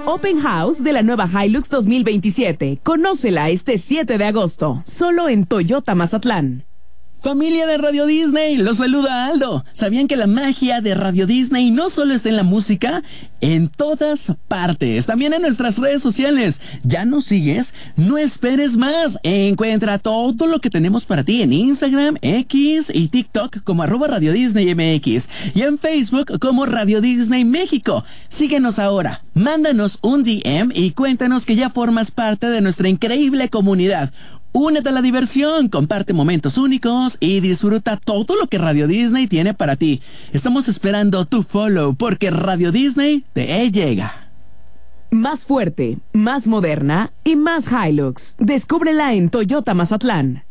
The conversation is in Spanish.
Open House de la nueva Hilux 2027. Conócela este 7 de agosto, solo en Toyota Mazatlán. Familia de Radio Disney, los saluda Aldo. ¿Sabían que la magia de Radio Disney no solo está en la música? En todas partes, también en nuestras redes sociales. ¿Ya nos sigues? No esperes más. Encuentra todo lo que tenemos para ti en Instagram, X y TikTok como @RadioDisneyMX y en Facebook como Radio Disney México. Síguenos ahora, mándanos un DM y cuéntanos que ya formas parte de nuestra increíble comunidad. Únete a la diversión, comparte momentos únicos y disfruta todo lo que Radio Disney tiene para ti. Estamos esperando tu follow porque Radio Disney te llega. Más fuerte, más moderna y más Hilux. Descúbrela en Toyota Mazatlán.